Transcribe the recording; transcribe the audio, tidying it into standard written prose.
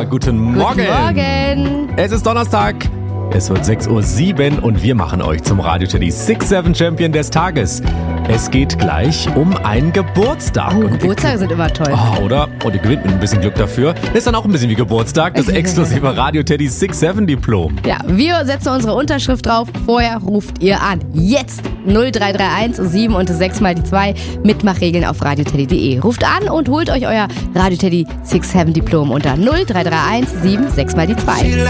Guten Morgen. Guten Morgen. Es ist Donnerstag. Es wird 6:07 Uhr und wir machen euch zum Radio Teddy 6-7 Champion des Tages. Es geht gleich um einen Geburtstag. Oh, Geburtstage sind immer toll. Oder? Und ihr gewinnt mit ein bisschen Glück dafür. Ist dann auch ein bisschen wie Geburtstag, das exklusive Radio Teddy 6-7 Diplom. Ja, wir setzen unsere Unterschrift drauf. Vorher ruft ihr an. Jetzt 0331 7 und 6 mal die 2. Mitmachregeln auf radioteddy.de. Ruft an und holt euch euer Radio Teddy 6-7 Diplom unter 0331 7 6 mal die 2.